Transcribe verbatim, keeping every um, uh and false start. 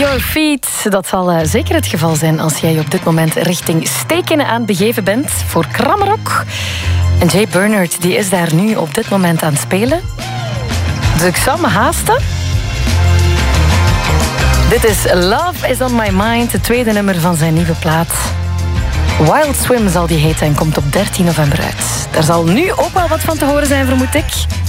Your Feet. Dat zal uh, zeker het geval zijn als jij op dit moment richting Stekenen aan het begeven bent voor Kramrock. En Jay Bernard die is daar nu op dit moment aan het spelen. Dus ik zal me haasten. Dit is Love is on My Mind, het tweede nummer van zijn nieuwe plaat. Wild Swim zal die heten en komt op dertien november uit. Daar zal nu ook wel wat van te horen zijn, vermoed ik.